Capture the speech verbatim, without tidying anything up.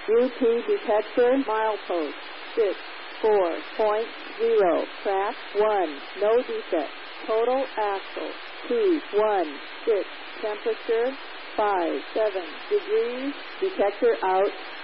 U P detector, milepost, six, four point zero, track, one, no defect, total axle, two, one, six, temperature, five, seven degrees, detector out.